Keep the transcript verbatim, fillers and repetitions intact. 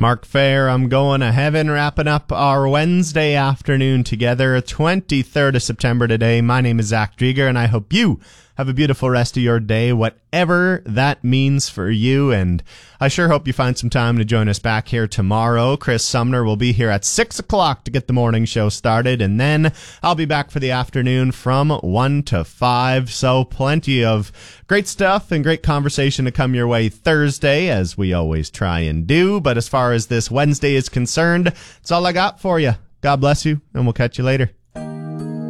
Mark Fair, I'm going to heaven, wrapping up our Wednesday afternoon together, twenty-third of September today. My name is Zach Drieger, and I hope you have a beautiful rest of your day, whatever that means for you. And I sure hope you find some time to join us back here tomorrow. Chris Sumner will be here at six o'clock to get the morning show started, and then I'll be back for the afternoon from one to five. So plenty of great stuff and great conversation to come your way Thursday, as we always try and do. But as far as this Wednesday is concerned, that's all I got for you. God bless you, and we'll catch you later.